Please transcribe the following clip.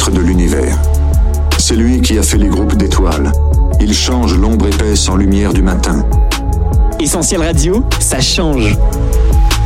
maître de l'univers. C'est lui qui a fait les groupes d'étoiles. Il change l'ombre épaisse en lumière du matin. Essentiel Radio, ça change.